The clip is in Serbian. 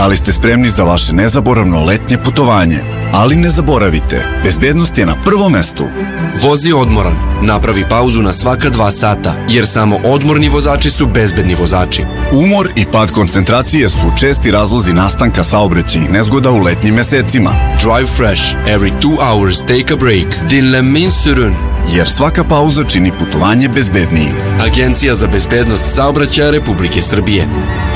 Da li ste spremni za vaše nezaboravno letnje putovanje? Ali ne zaboravite, bezbednost je na prvom mestu. Vozi odmoran, napravi pauzu na svaka 2 sata, jer samo odmorni vozači su bezbedni vozači. Umor i pad koncentracije su česti razlozi nastanka saobraćajnih nezgoda u letnjim mesecima. Drive fresh, every 2 hours take a break. Dinle min sürün. Jer svaka pauza čini putovanje bezbednijim. Agencija za bezbednost saobraćaja Republike Srbije.